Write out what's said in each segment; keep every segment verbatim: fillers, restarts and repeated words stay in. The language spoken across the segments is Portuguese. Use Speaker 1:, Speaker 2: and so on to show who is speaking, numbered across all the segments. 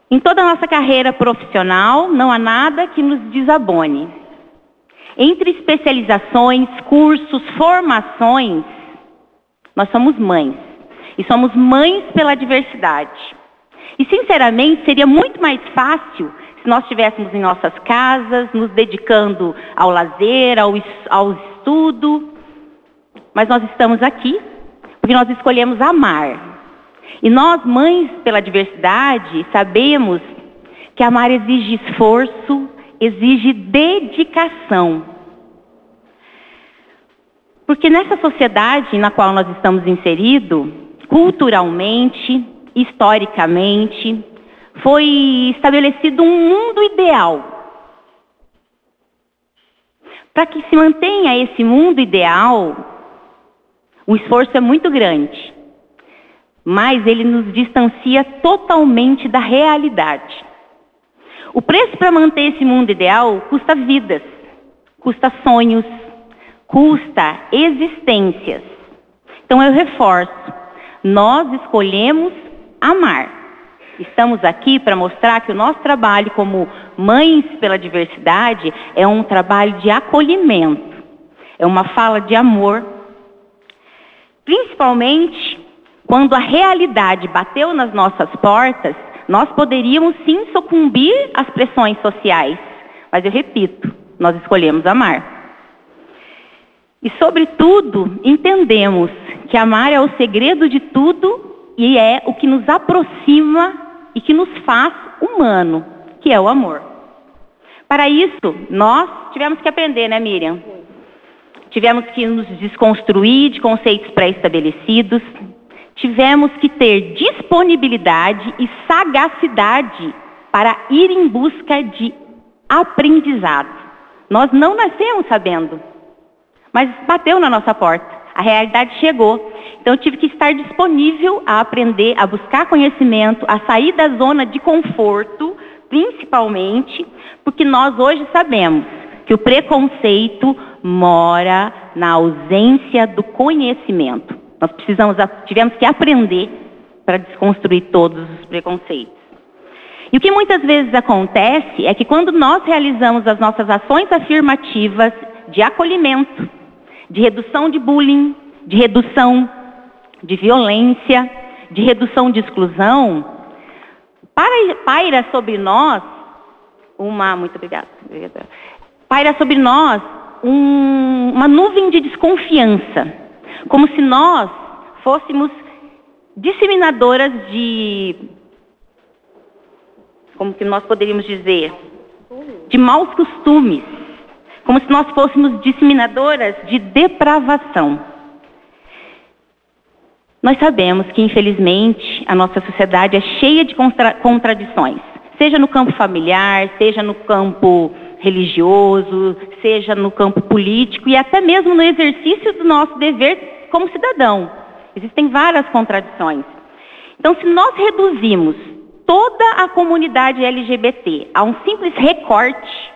Speaker 1: Em toda a nossa carreira profissional, não há nada que nos desabone. Entre especializações, cursos, formações, nós somos mães. E somos mães pela diversidade. E, sinceramente, seria muito mais fácil se nós estivéssemos em nossas casas, nos dedicando ao lazer, ao, ao estudo. Mas nós estamos aqui porque nós escolhemos amar. E nós, mães pela diversidade, sabemos que amar exige esforço, exige dedicação. Porque nessa sociedade na qual nós estamos inseridos, culturalmente, historicamente, foi estabelecido um mundo ideal. Para que se mantenha esse mundo ideal, o esforço é muito grande. Mas ele nos distancia totalmente da realidade. O preço para manter esse mundo ideal custa vidas, custa sonhos, custa existências. Então eu reforço, nós escolhemos amar. Estamos aqui para mostrar que o nosso trabalho como mães pela diversidade é um trabalho de acolhimento, é uma fala de amor, principalmente quando a realidade bateu nas nossas portas, nós poderíamos sim sucumbir às pressões sociais. Mas eu repito, nós escolhemos amar. E, sobretudo, entendemos que amar é o segredo de tudo e é o que nos aproxima e que nos faz humano, que é o amor. Para isso, nós tivemos que aprender, né, Miriam? Tivemos que nos desconstruir de conceitos pré-estabelecidos. Tivemos que ter disponibilidade e sagacidade para ir em busca de aprendizado. Nós não nascemos sabendo, mas bateu na nossa porta. A realidade chegou. Então eu tive que estar disponível a aprender, a buscar conhecimento, a sair da zona de conforto, principalmente, porque nós hoje sabemos que o preconceito mora na ausência do conhecimento. Nós precisamos, tivemos que aprender para desconstruir todos os preconceitos. E o que muitas vezes acontece é que quando nós realizamos as nossas ações afirmativas de acolhimento, de redução de bullying, de redução de violência, de redução de exclusão, paira sobre nós uma... Muito obrigada. Paira sobre nós um, uma nuvem de desconfiança. Como se nós fôssemos disseminadoras de, como que nós poderíamos dizer, de maus costumes. Como se nós fôssemos disseminadoras de depravação. Nós sabemos que, infelizmente, a nossa sociedade é cheia de contra contradições. Seja no campo familiar, seja no campo religioso, seja no campo político e até mesmo no exercício do nosso dever como cidadão. Existem várias contradições. Então, se nós reduzimos toda a comunidade L G B T a um simples recorte,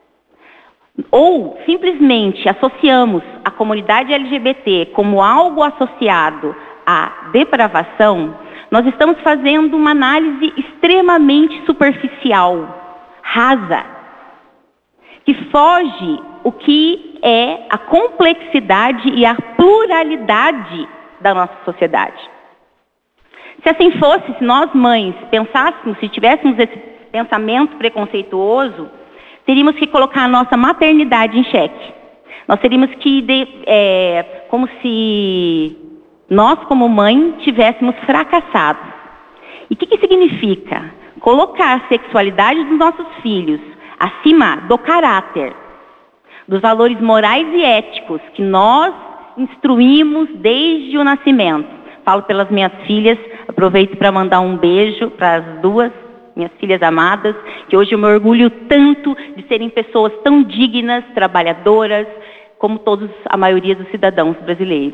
Speaker 1: ou simplesmente associamos a comunidade L G B T como algo associado à depravação, nós estamos fazendo uma análise extremamente superficial, rasa, que foge o que é a complexidade e a pluralidade da nossa sociedade. Se assim fosse, se nós mães pensássemos, se tivéssemos esse pensamento preconceituoso, teríamos que colocar a nossa maternidade em xeque. Nós teríamos que, de, é, como se nós como mãe tivéssemos fracassado. E o que, que significa? Colocar a sexualidade dos nossos filhos acima do caráter, dos valores morais e éticos que nós instruímos desde o nascimento. Falo pelas minhas filhas, aproveito para mandar um beijo para as duas, minhas filhas amadas, que hoje eu me orgulho tanto de serem pessoas tão dignas, trabalhadoras, como todos, a maioria dos cidadãos brasileiros.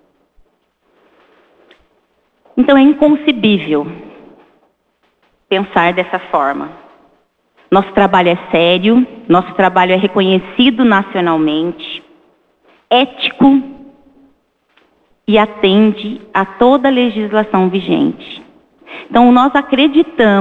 Speaker 1: Então é inconcebível pensar dessa forma. Nosso trabalho é sério, nosso trabalho é reconhecido nacionalmente, ético e atende a toda a legislação vigente. Então, nós acreditamos